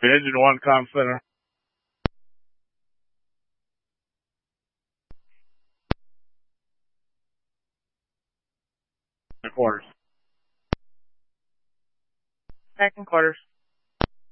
Engine 1, comm center. Quarters. Back in quarters.